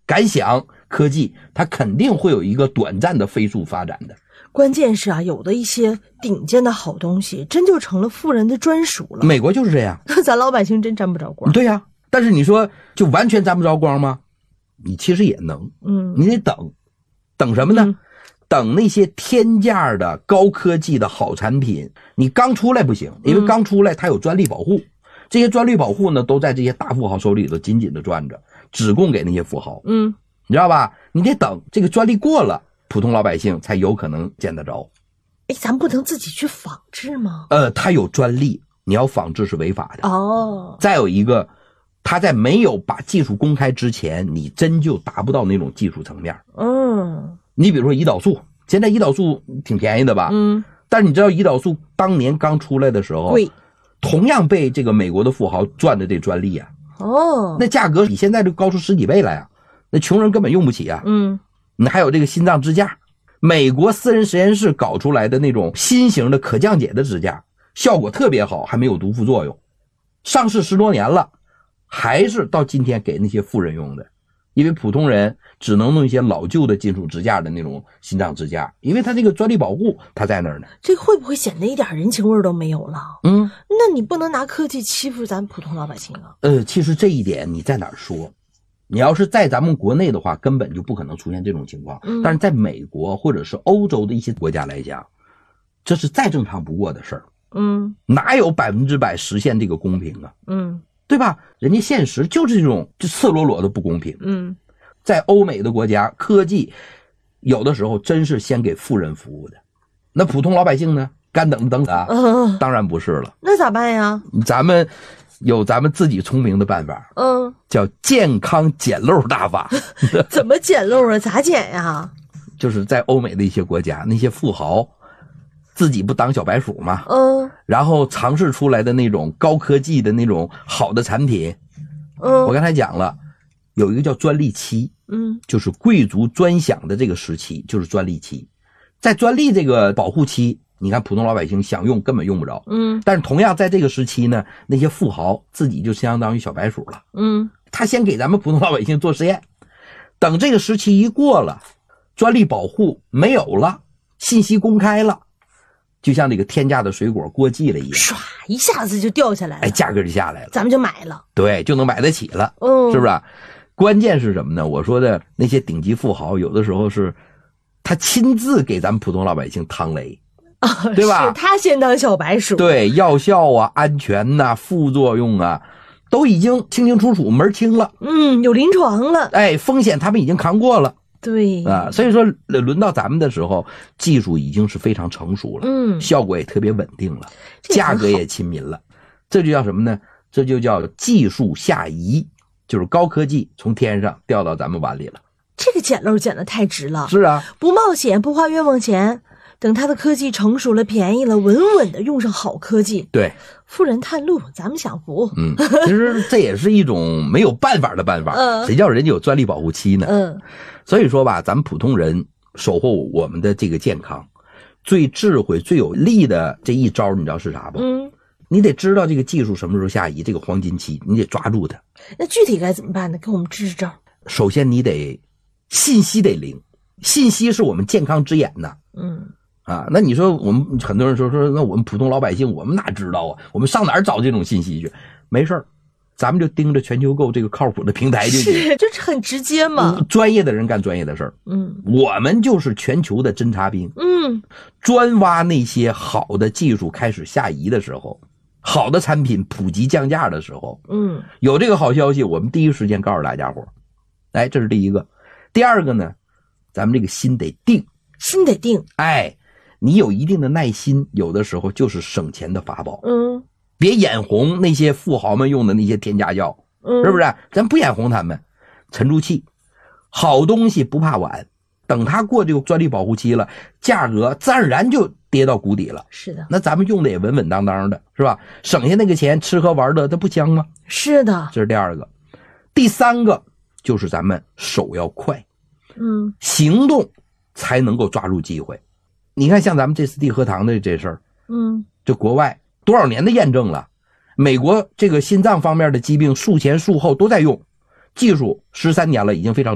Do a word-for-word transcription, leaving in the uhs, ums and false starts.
敢想科技它肯定会有一个短暂的飞速发展的。 关键是啊，有的一些顶尖的好东西真就成了富人的专属了。 美国就是这样， 咱老百姓真沾不着光。 对呀、啊，但是你说就完全沾不着光吗？你其实也能， 嗯， 你得等，等什么呢？ 嗯、 等那些天价的高科技的好产品，你刚出来不行，因为刚出来它有专利保护，嗯、这些专利保护呢都在这些大富豪手里头紧紧的攥着，只供给那些富豪。 嗯， 你知道吧？你得等这个专利过了，普通老百姓才有可能见得着。 哎，咱不能自己去仿制吗？ 呃，它有专利，你要仿制是违法的。 哦。 再有一个，它在没有把技术公开之前，你真就达不到那种技术层面。 嗯。 你比如说胰岛素，现在胰岛素挺便宜的吧？ 嗯。 但是你知道胰岛素当年刚出来的时候， 贵， 同样被这个美国的富豪赚的这专利啊。 哦。 那价格比现在就高出十几倍来啊，那穷人根本用不起啊。 嗯。 你还有这个心脏支架，美国私人实验室搞出来的那种新型的可降解的支架，效果特别好，还没有毒副作用，上市十多年了，还是到今天给那些富人用的，因为普通人只能弄一些老旧的金属支架的那种心脏支架，因为它这个专利保护它在那儿呢。 这会不会显得一点人情味都没有了？ 嗯， 那你不能拿科技欺负咱普通老百姓啊。 呃，其实这一点你在哪儿说？你要是在咱们国内的话，根本就不可能出现这种情况。 嗯、 但是在美国或者是欧洲的一些国家来讲，这是再正常不过的事儿。 嗯， 哪有百分之百实现这个公平啊？ 嗯， 对吧？人家现实就是这种就赤裸裸的不公平。 嗯， 在欧美的国家，科技有的时候真是先给富人服务的，那普通老百姓呢？干等等啊？ 嗯， 当然不是了。 那咋办呀？ 咱们有咱们自己聪明的办法。 嗯， 叫健康捡漏大法。 怎么捡漏啊？咋捡呀？ 就是在欧美的一些国家，那些富豪自己不当小白鼠嘛， 嗯， 然后尝试出来的那种高科技的那种好的产品， 嗯， 我刚才讲了，有一个叫专利期， 嗯， 就是贵族专享的这个时期，就是专利期。在专利这个保护期，你看普通老百姓想用根本用不着， 嗯， 但是同样在这个时期呢，那些富豪自己就相当于小白鼠了， 嗯， 他先给咱们普通老百姓做实验，等这个时期一过了，专利保护没有了，信息公开了，就像这个天价的水果过季了一样， 唰一下子就掉下来了， 哎，价格就下来了， 咱们就买了， 对，就能买得起了， 嗯， 是不是？关键是什么呢？我说的那些顶级富豪，有的时候是他亲自给咱们普通老百姓趟雷， 啊， 对吧？ 是他先当小白鼠， 对，药效啊、安全呐、啊、副作用啊，都已经清清楚楚门清了， 嗯，有临床了， 哎，风险他们已经扛过了。 对啊，所以说轮到咱们的时候，技术已经是非常成熟了， 嗯， 效果也特别稳定了，价格也亲民了，这就叫什么呢？这就叫技术下移，就是高科技从天上掉到咱们碗里了。 这个捡漏捡得太值了， 是啊， 不冒险不花冤枉钱，等他的科技成熟了便宜了，稳稳的用上好科技， 对， 富人探路，咱们享福。 嗯，其实这也是一种没有办法的办法， 嗯， 谁叫人家有专利保护期呢？ 嗯， 所以说吧，咱们普通人守护我们的这个健康，最智慧、最有力的这一招，你知道是啥不？ 嗯， 你得知道这个技术什么时候下移，这个黄金期，你得抓住它。 那具体该怎么办呢？给我们支支招。 首先，你得信息得灵，信息是我们健康之眼呐。 嗯。 啊，那你说我们很多人说说，那我们普通老百姓，我们哪知道啊？我们上哪儿找这种信息去？没事儿，咱们就盯着全球购这个靠谱的平台就行。 是，就是很直接嘛。 专业的人干专业的事儿， 嗯， 我们就是全球的侦察兵， 嗯， 专挖那些好的技术开始下移的时候，好的产品普及降价的时候， 嗯， 有这个好消息，我们第一时间告诉大家伙。哎，这是第一个。第二个呢，咱们这个心得定， 心得定， 哎。你有一定的耐心，有的时候就是省钱的法宝。 嗯， 别眼红那些富豪们用的那些添加药， 嗯， 是不是？咱不眼红他们，沉住气，好东西不怕晚，等它过这个专利保护期了，价格自然而然就跌到谷底了。 是的， 那咱们用的也稳稳当当的，是吧？省下那个钱，吃喝玩乐，它不香吗？ 是的， 这是第二个。第三个就是咱们手要快， 嗯， 行动才能够抓住机会。你看，像咱们这次地核糖的这事儿， 嗯， 这国外多少年的验证了，美国这个心脏方面的疾病术前术后都在用，技术十三年了，已经非常